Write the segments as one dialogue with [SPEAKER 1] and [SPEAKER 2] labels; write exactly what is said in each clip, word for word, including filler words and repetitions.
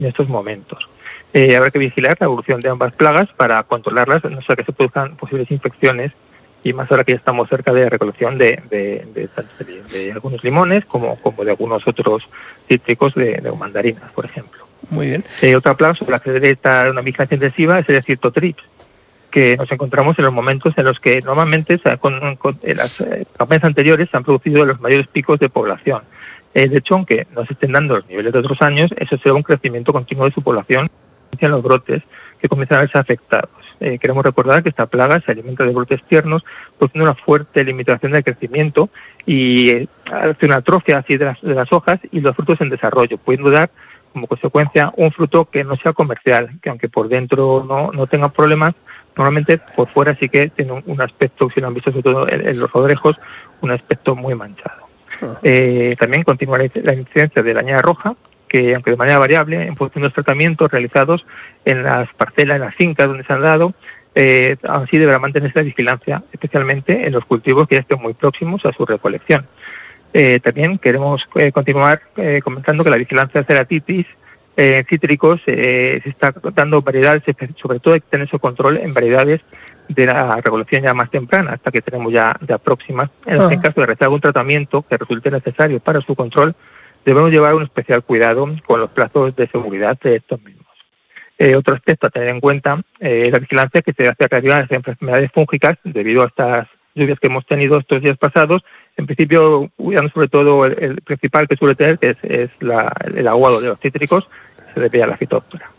[SPEAKER 1] en estos momentos. Eh, habrá que vigilar la evolución de ambas plagas para controlarlas, no sea que se produzcan posibles infecciones, y más ahora que ya estamos cerca de la recolección de, de, de, de, de algunos limones como, como de algunos otros cítricos de, de mandarinas, por ejemplo.
[SPEAKER 2] Muy bien.
[SPEAKER 1] Eh, otra plaga sobre la que debe estar una vigilancia intensiva es el Citotrips, que nos encontramos en los momentos en los que normalmente, o sea, con, con, en las eh, campañas anteriores se han producido los mayores picos de población. Eh, de hecho, aunque no se estén dando los niveles de otros años, eso será un crecimiento continuo de su población en los brotes que comienzan a verse afectados. Eh, queremos recordar que esta plaga se alimenta de brotes tiernos, produciendo una fuerte limitación del crecimiento y eh, hace una atrofia así de las, de las hojas y los frutos en desarrollo, pudiendo dar como consecuencia un fruto que no sea comercial, que aunque por dentro no, no tenga problemas, normalmente por fuera sí que tiene un, un aspecto, si lo han visto sobre todo en, en los rodrejos, un aspecto muy manchado. Uh-huh. Eh, también continúa la, la incidencia de la añada roja, que aunque de manera variable, en función de los tratamientos realizados en las parcelas, en las fincas donde se han dado, eh, así deberá mantenerse la vigilancia, especialmente en los cultivos que ya estén muy próximos a su recolección. Eh, también queremos eh, continuar eh, comentando que la vigilancia de ceratitis eh, cítricos eh, se está dando variedades, sobre todo hay que tener su control en variedades de la recolección ya más temprana, hasta que tenemos ya, ya próximas. En uh-huh. el caso de realizar algún tratamiento que resulte necesario para su control, debemos llevar un especial cuidado con los plazos de seguridad de estos mismos. Eh, otro aspecto a tener en cuenta es eh, la vigilancia que se hace relativa a las enfermedades fúngicas debido a estas lluvias que hemos tenido estos días pasados. En principio, cuidando sobre todo el, el principal que suele tener, que es, es la, el aguado de los cítricos, que se debe a la Phytophthora.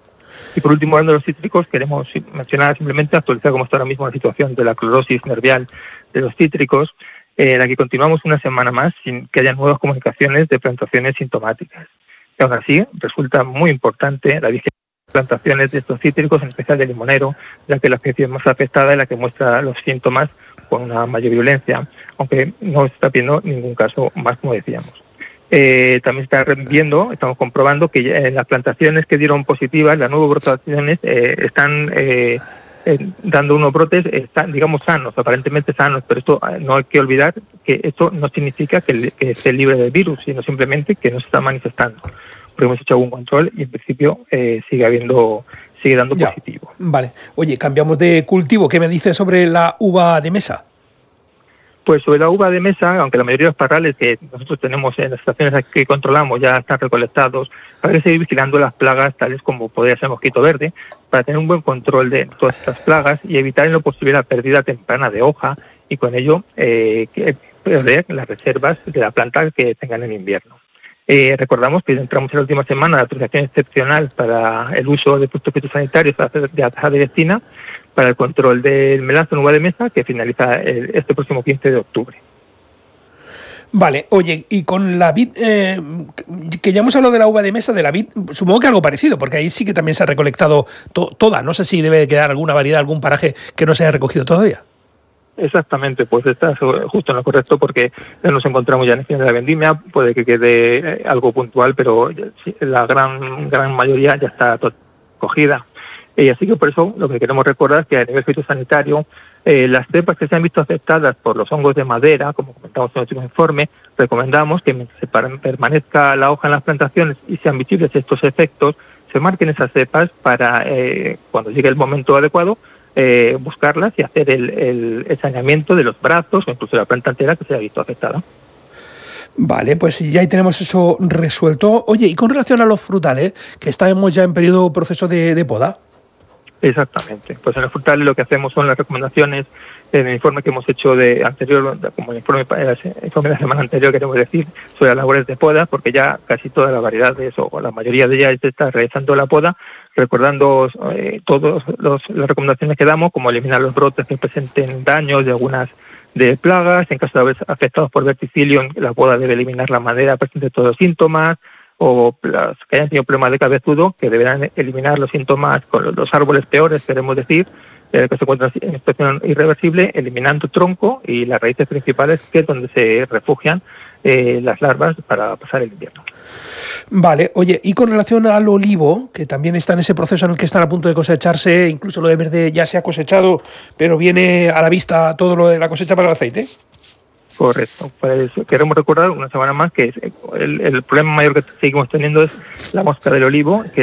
[SPEAKER 1] Y por último, hablando de los cítricos, queremos mencionar simplemente actualizar cómo está ahora mismo la situación de la clorosis nervial de los cítricos, en la que continuamos una semana más sin que haya nuevas comunicaciones de plantaciones sintomáticas. Y aún así, resulta muy importante la vigilancia de plantaciones de estos cítricos, en especial de limonero, ya que la especie más afectada es la que muestra los síntomas con una mayor violencia, aunque no se está viendo ningún caso más, como decíamos. Eh, también está viendo, estamos comprobando que en las plantaciones que dieron positivas, las nuevas brotaciones eh, están eh, eh, dando unos brotes, están, digamos, sanos, aparentemente sanos, pero esto no hay que olvidar que esto no significa que, que esté libre del virus, sino simplemente que no se está manifestando. Porque hemos hecho algún control y en principio eh, sigue habiendo, sigue dando ya. positivo.
[SPEAKER 2] Vale. Oye, cambiamos de cultivo. ¿Qué me dices sobre la uva de mesa?
[SPEAKER 1] Pues sobre la uva de mesa, aunque la mayoría de los parrales que nosotros tenemos en las estaciones que controlamos ya están recolectados, hay que seguir vigilando las plagas tales como podría ser el mosquito verde, para tener un buen control de todas estas plagas y evitar en lo posible la pérdida temprana de hoja y con ello eh, perder las reservas de la planta que tengan en invierno. Eh, recordamos que entramos en la última semana de autorización excepcional para el uso de productos fitosanitarios de azadiractina para el control del melazo en uva de mesa, que finaliza el, este próximo quince de octubre.
[SPEAKER 2] Vale, oye, y con la vid, eh, que ya hemos hablado de la uva de mesa, de la vid, supongo que algo parecido, porque ahí sí que también se ha recolectado to, toda. No sé si debe quedar alguna variedad, algún paraje que no se haya recogido todavía.
[SPEAKER 1] Exactamente, pues está justo en lo correcto, porque ya nos encontramos ya en el final de la vendimia, puede que quede algo puntual, pero la gran gran mayoría ya está cogida. Y así que por eso lo que queremos recordar es que a nivel fitosanitario, eh, las cepas que se han visto afectadas por los hongos de madera, como comentamos en el último informe, recomendamos que mientras se permanezca la hoja en las plantaciones y sean visibles estos efectos, se marquen esas cepas para, eh, cuando llegue el momento adecuado, eh, buscarlas y hacer el, el, el saneamiento de los brazos o incluso de la planta entera que se haya visto afectada.
[SPEAKER 2] Vale, pues ya ahí tenemos eso resuelto. Oye, y con relación a los frutales, que estamos ya en periodo proceso de, de poda.
[SPEAKER 1] Exactamente. Pues en los frutales lo que hacemos son las recomendaciones en el informe que hemos hecho de anterior, como el informe, el informe de la semana anterior, queremos decir, sobre las labores de poda, porque ya casi todas las variedades o la mayoría de ellas está realizando la poda, recordando eh, todas las recomendaciones que damos, como eliminar los brotes que presenten daños de algunas de plagas, en caso de haber afectados por verticilio, la poda debe eliminar la madera presente todos los síntomas, o las que hayan tenido problemas de cabezudo, que deberán eliminar los síntomas con los árboles peores, queremos decir, eh, que se encuentran en situación irreversible, eliminando tronco y las raíces principales, que es donde se refugian eh, las larvas para pasar el invierno.
[SPEAKER 2] Vale, oye, y con relación al olivo, que también está en ese proceso en el que están a punto de cosecharse, incluso lo de verde ya se ha cosechado, pero viene a la vista todo lo de la cosecha para el aceite.
[SPEAKER 1] Correcto. Pues queremos recordar una semana más que el, el problema mayor que seguimos teniendo es la mosca del olivo, que